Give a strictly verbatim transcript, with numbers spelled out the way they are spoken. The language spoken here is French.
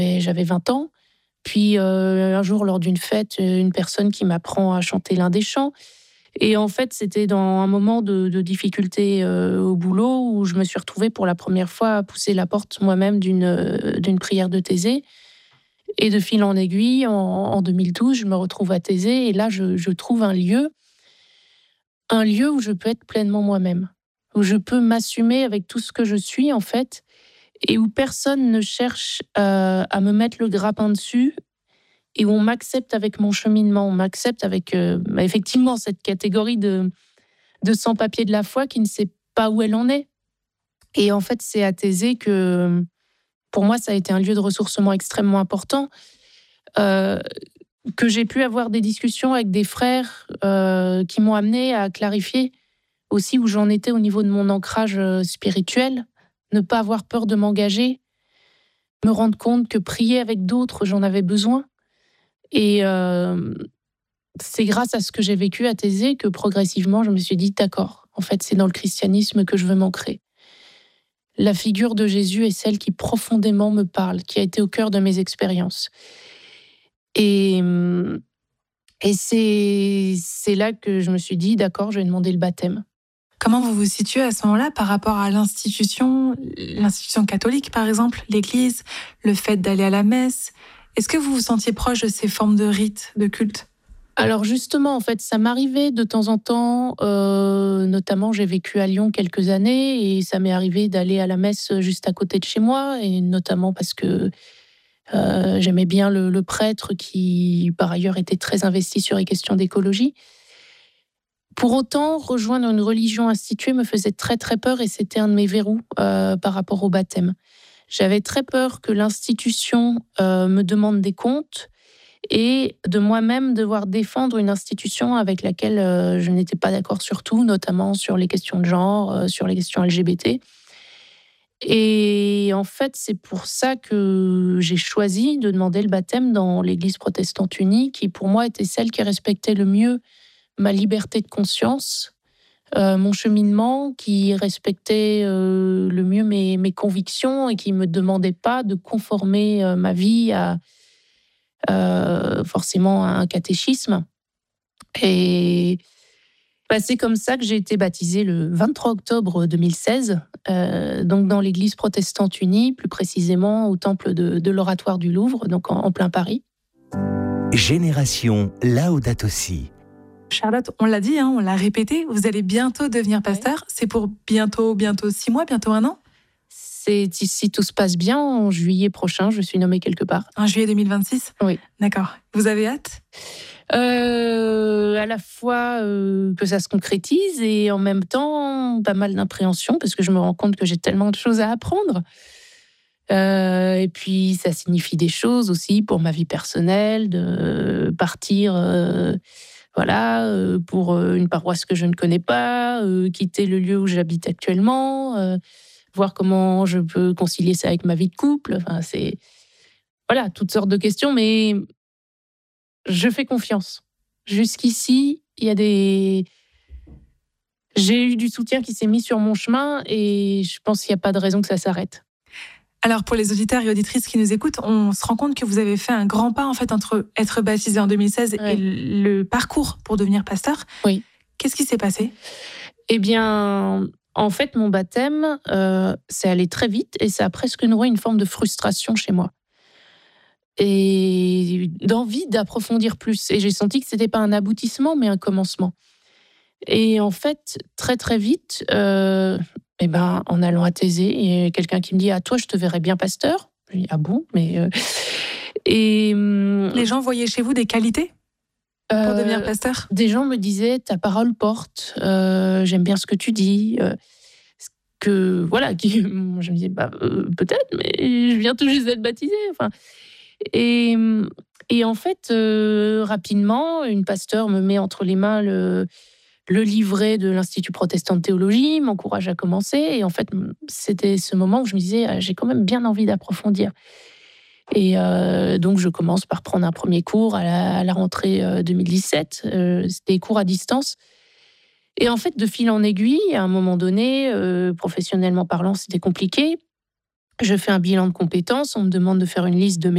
Et j'avais vingt ans. Puis euh, un jour, lors d'une fête, une personne qui m'apprend à chanter l'un des chants. Et en fait, c'était dans un moment de, de difficulté euh, au boulot où je me suis retrouvée pour la première fois à pousser la porte moi-même d'une, euh, d'une prière de Thésée. Et de fil en aiguille, en, en deux mille douze, je me retrouve à Thésée et là, je, je trouve un lieu, un lieu où je peux être pleinement moi-même, où je peux m'assumer avec tout ce que je suis en fait, et où personne ne cherche euh, à me mettre le grappin dessus, et où on m'accepte avec mon cheminement, on m'accepte avec euh, bah, effectivement cette catégorie de, de sans-papiers de la foi qui ne sait pas où elle en est. Et en fait, c'est à Thésée que, pour moi, ça a été un lieu de ressourcement extrêmement important, euh, que j'ai pu avoir des discussions avec des frères euh, qui m'ont amené à clarifier aussi où j'en étais au niveau de mon ancrage euh, spirituel, ne pas avoir peur de m'engager, me rendre compte que prier avec d'autres, j'en avais besoin. Et euh, c'est grâce à ce que j'ai vécu à Thésée que progressivement, je me suis dit, d'accord, en fait, c'est dans le christianisme que je veux m'ancrer. La figure de Jésus est celle qui profondément me parle, qui a été au cœur de mes expériences. Et, et c'est, c'est là que je me suis dit, d'accord, je vais demander le baptême. Comment vous vous situez à ce moment-là par rapport à l'institution, l'institution catholique par exemple, l'Église, le fait d'aller à la messe? Est-ce que vous vous sentiez proche de ces formes de rites, de culte? Alors justement, en fait, ça m'arrivait de temps en temps, euh, notamment j'ai vécu à Lyon quelques années et ça m'est arrivé d'aller à la messe juste à côté de chez moi, et notamment parce que euh, j'aimais bien le, le prêtre qui, par ailleurs, était très investi sur les questions d'écologie. Pour autant, rejoindre une religion instituée me faisait très très peur et c'était un de mes verrous euh, par rapport au baptême. J'avais très peur que l'institution euh, me demande des comptes et de moi-même devoir défendre une institution avec laquelle euh, je n'étais pas d'accord sur tout, notamment sur les questions de genre, euh, sur les questions L G B T. Et en fait, c'est pour ça que j'ai choisi de demander le baptême dans l'Église protestante unie, qui pour moi était celle qui respectait le mieux ma liberté de conscience, euh, mon cheminement, qui respectait euh, le mieux mes, mes convictions et qui ne me demandait pas de conformer euh, ma vie à euh, forcément à un catéchisme. Et bah, c'est comme ça que j'ai été baptisée le vingt-trois octobre deux mille seize, euh, donc dans l'Église protestante unie, plus précisément au temple de, de l'Oratoire du Louvre, donc en, en plein Paris. Génération Laudato Si. Charlotte, on l'a dit, hein, on l'a répété, vous allez bientôt devenir pasteur. Ouais. C'est pour bientôt, bientôt six mois, bientôt un an? C'est, si tout se passe bien, en juillet prochain, je suis nommée quelque part. En juillet deux mille vingt-six? Oui. D'accord. Vous avez hâte? euh, À la fois euh, que ça se concrétise et en même temps, pas mal d'impréhension parce que je me rends compte que j'ai tellement de choses à apprendre. Euh, et puis, ça signifie des choses aussi pour ma vie personnelle, de partir... Euh, Voilà, euh, pour euh, une paroisse que je ne connais pas, euh, quitter le lieu où j'habite actuellement, euh, voir comment je peux concilier ça avec ma vie de couple. Enfin, c'est voilà, toutes sortes de questions, mais je fais confiance. Jusqu'ici, il y a des... J'ai eu du soutien qui s'est mis sur mon chemin et je pense qu'il n'y a pas de raison que ça s'arrête. Alors, pour les auditeurs et auditrices qui nous écoutent, on se rend compte que vous avez fait un grand pas en fait entre être baptisé en deux mille seize ouais. et le parcours pour devenir pasteur. Oui. Qu'est-ce qui s'est passé? Eh bien, en fait, mon baptême, euh, c'est allé très vite et ça a presque nourri une forme de frustration chez moi. Et d'envie d'approfondir plus. Et j'ai senti que ce n'était pas un aboutissement, mais un commencement. Et en fait, très très vite... Euh, Eh ben, en allant à Thésée, il y a quelqu'un qui me dit « Ah, toi, je te verrais bien pasteur ?» Je dis « Ah bon ?» Mais euh... Et les gens voyaient chez vous des qualités pour euh, devenir pasteur? Des gens me disaient « Ta parole porte, euh, j'aime bien ce que tu dis. Euh, » que, voilà, qui, je me disais bah, euh, « Peut-être, mais je viens tout juste d'être baptisée. » Enfin, et, et en fait, euh, rapidement, une pasteur me met entre les mains le... le livret de l'Institut protestant de théologie, m'encourage à commencer. Et en fait, c'était ce moment où je me disais, ah, j'ai quand même bien envie d'approfondir. Et euh, donc, je commence par prendre un premier cours à la, à la rentrée euh, deux mille dix-sept. Euh, c'était des cours à distance. Et en fait, de fil en aiguille, à un moment donné, euh, professionnellement parlant, c'était compliqué. Je fais un bilan de compétences. On me demande de faire une liste de mes